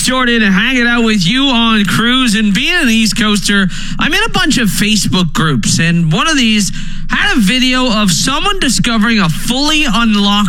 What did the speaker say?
Jordan, hanging out with you on Cruise. And being an East Coaster, I'm in a bunch of Facebook groups, and one of these had a video of someone discovering a fully unlocked